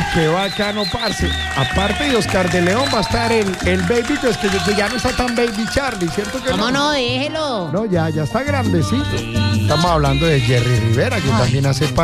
qué bacano, parce. Aparte de Oscar de León va a estar el baby, pues que ya no está tan baby Charlie, ¿cierto que ¿Cómo no? Déjelo. No, ya está grandecito. Estamos hablando de Jerry Rivera, que también hace parte.